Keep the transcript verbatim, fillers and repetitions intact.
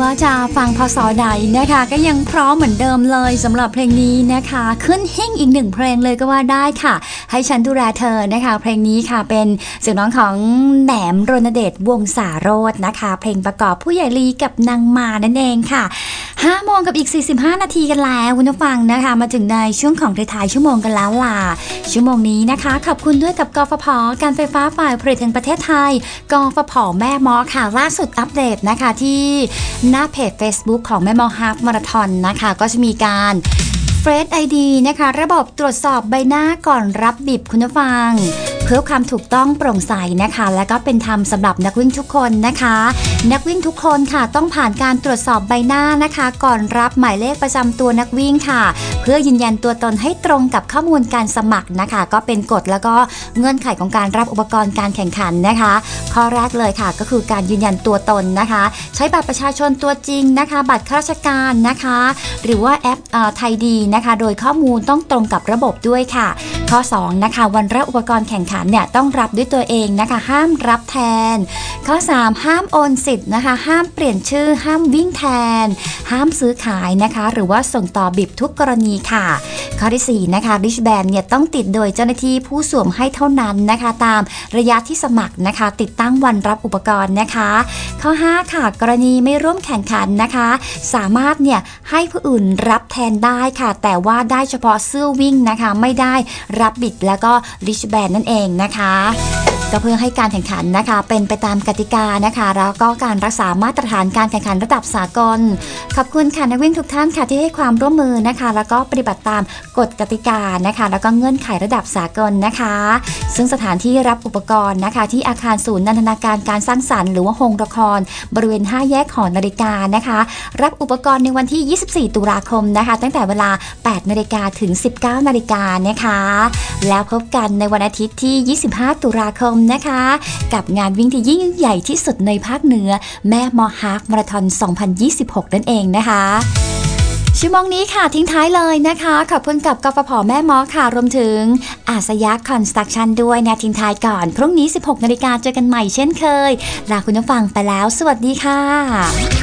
ว่าจะฟังพศใดนะคะก็ยังพร้อมเหมือนเดิมเลยสำหรับเพลงนี้นะคะขึ้นหิ่งอีกหนึ่งเพลงเลยก็ว่าได้ค่ะให้ฉันดูแลเธอนะคะเพลงนี้ค่ะเป็นเสียงร้องของแหนมรณเดชวงศ์สาโรจน์นะคะเพลงประกอบผู้ใหญ่ลีกับนางมานั่นเองค่ะห้าโมงกับอีกสี่สิบห้านาทีกันแล้วคุณผู้ฟังนะคะมาถึงในช่วงของท้ายๆชั่วโมงกันแล้วล่ะชั่วโมงนี้นะคะขอบคุณด้วยกับกฟผ.การไฟฟ้าฝ่ายผลิตแห่งประเทศไทยกฟผ.แม่ม้อค่ะล่าสุดอัปเดตนะคะที่หน้าเพจ Facebook ของแม่ม้อฮาล์ฟมาราธอนนะคะก็จะมีการเฟรช ไอ ดี นะคะระบบตรวจสอบใบหน้าก่อนรับบิบคุณผู้ฟังเพื่อความถูกต้องโปร่งใสนะคะและก็เป็นธรรมสำหรับนักวิ่งทุกคนนะคะนักวิ่งทุกคนค่ะต้องผ่านการตรวจสอบใบหน้านะคะก่อนรับหมายเลขประจำตัวนักวิ่งค่ะเพื่อยืนยันตัวตนให้ตรงกับข้อมูลการสมัครนะคะก็เป็นกฎแล้วก็เงื่อนไขของการรับอุปกรณ์การแข่งขันนะคะข้อแรกเลยค่ะก็คือการยืนยันตัวตนนะคะใช้บัตรประชาชนตัวจริงนะคะบัตรข้าราชการนะคะหรือว่าแอปไทยดีนะคะโดยข้อมูลต้องตรงกับระบบด้วยค่ะข้อสองนะคะวันรับอุปกรณ์แข่งขันเนี่ยต้องรับด้วยตัวเองนะคะห้ามรับแทนข้อสามห้ามโอนสิทธิ์นะคะห้ามเปลี่ยนชื่อห้ามวิ่งแทนห้ามซื้อขายนะคะหรือว่าส่งต่อบิบทุกกรณีค่ะข้อที่สี่นะคะริชแบนเนี่ยต้องติดโดยเจ้าหน้าที่ผู้สวมให้เท่านั้นนะคะตามระยะที่สมัครนะคะติดตั้งวันรับอุปกรณ์นะคะข้อห้าค่ะกรณีไม่ร่วมแข่งขันนะคะสามารถเนี่ยให้ผู้อื่นรับแทนได้ค่ะแต่ว่าได้เฉพาะเสื้อวิ่งนะคะไม่ได้รับบิดแล้วก็ริชแบนนั่นเองนะคะก็เพื่อให้การแข่งขันนะคะเป็นไปตามกติกานะคะแล้วก็การรักษามาตรฐานการแข่งขันระดับสากลขอบคุณค่ะนักวิ่งทุกท่านค่ะที่ให้ความร่วมมือนะคะแล้วก็ปฏิบัติตามกฎกติกานะคะแล้วก็เงื่อนไขระดับสากลนะคะซึ่งสถานที่รับอุปกรณ์นะคะที่อาคารศูนย์นันทนาการการสร้างสรรค์หรือว่าโฮงละครบริเวณห้าแยกหอนาฬิกานะคะรับอุปกรณ์ในวันที่ยี่สิบสี่ตุลาคมนะคะตั้งแต่เวลาแปดนาฬิกาถึงสิบเก้านาฬิกานะคะแล้วพบกันในวันอาทิตย์ที่ยี่สิบห้าตุลาคมนะคะกับงานวิ่งที่ยิ่งใหญ่ที่สุดในภาคเหนือแม่มอฮาล์ฟมาราธอนสองพันยี่สิบหกนั่นเองนะคะชั่วโมงนี้ค่ะทิ้งท้ายเลยนะคะขอบคุณกับกฟผ.แม่ม้อค่ะรวมถึงอาสยามคอนสตรัคชั่นด้วยนะทิ้งท้ายก่อนพรุ่งนี้ สิบหกนาฬิกาเจอกันใหม่เช่นเคยลาคุณผู้ฟังไปแล้วสวัสดีค่ะ